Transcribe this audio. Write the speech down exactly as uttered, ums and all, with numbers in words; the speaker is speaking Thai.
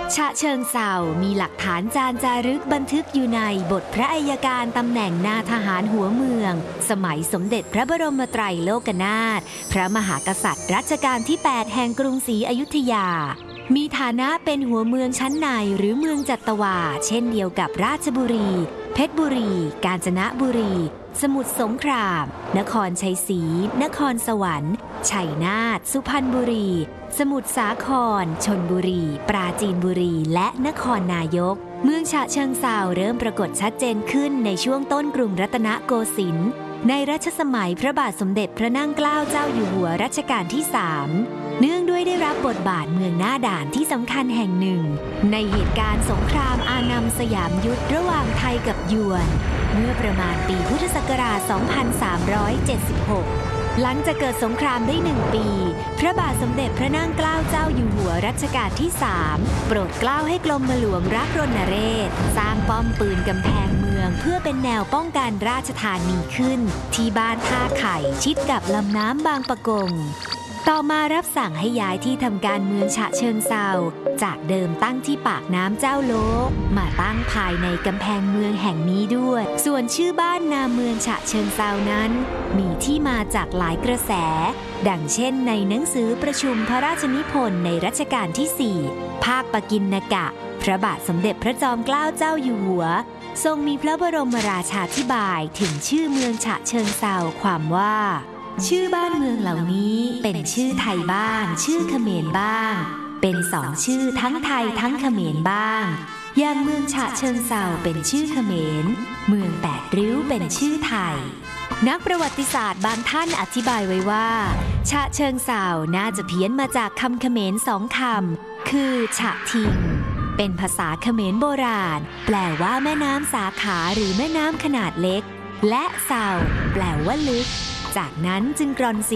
ฉะเชิงเทรามีหลักฐานจารึกบันทึกอยู่ในบทพระอัยการตำแหน่งนาทหารหัวเมืองสมัยสมเด็จพระบรมไตรโลกนาถพระมหากษัตริย์รัชกาลที่แปดแห่งกรุงศรีอยุธยามีฐานะเป็นหัวเมืองชั้นในหรือเมืองจัตวาเช่นเดียวกับราชบุรีเพชรบุรีกาญจนบุรีสมุทรสงครามนครชัยศรีนครสวรรค์ชัยนาทสุพรรณบุรีสมุทรสาครชลบุรีปราจีนบุรีและนครนายกเมืองฉะเชิงเทราเริ่มปรากฏชัดเจนขึ้นในช่วงต้นกรุงรัตนโกสินทร์ในรัชสมัยพระบาทสมเด็จพระนั่งเกล้าเจ้าอยู่หัวรัชกาลที่สามเนื่องด้วยได้รับบทบาทเมืองหน้าด่านที่สำคัญแห่งหนึ่งในเหตุการณ์สงครามอานัมสยามยุทธระหว่างไทยกับยวนเมื่อประมาณปีพุทธศักราช สองพันสามร้อยเจ็ดสิบหก หลังจากเกิดสงครามได้หนึ่งปีพระบาทสมเด็จพระนั่งเกล้าเจ้าอยู่หัวรัชกาลที่สามโปรดเกล้าให้กรมหลวงรักรณเรศสร้างป้อมปืนกำแพงเมืองเพื่อเป็นแนวป้องกันราชธานีขึ้นที่บ้านท่าไข่ชิดกับลำน้ำบางปะกงต่อมารับสั่งให้ย้ายที่ทำการเมืองฉะเชิงเทราจากเดิมตั้งที่ปากน้ำเจ้าโลมาตั้งภายในกำแพงเมืองแห่งนี้ด้วยส่วนชื่อบ้านนาเมืองฉะเชิงเทรานั้นมีที่มาจากหลายกระแสดังเช่นในหนังสือประชุมพระราชนิพนธ์ในรัชกาลที่สี่ภาคปกิณกะพระบาทสมเด็จพระจอมเกล้าเจ้าอยู่หัวทรงมีพระบรมราชาธิบายถึงชื่อเมืองฉะเชิงเทราความว่าชื่อบ้านเมืองเหล่านี้เป็นชื่อไทยบ้างชื่อเขมรบ้างเป็นสองชื่อทั้งไทยทั้งเขมรบ้างอย่างเมืองฉะเชิงเทราเป็นชื่อเขมรเมืองแปดริ้วเป็นชื่อไทยนักประวัติศาสตร์บางท่านอธิบายไว้ว่าฉะเชิงเทราน่าจะเพี้ยนมาจากคำเขมรสองคำคือฉะทิงเป็นภาษาเขมรโบราณแปลว่าแม่น้ำสาขาหรือแม่น้ำขนาดเล็กและเทราแปลว่าลึกจากนั้นจึงกรอน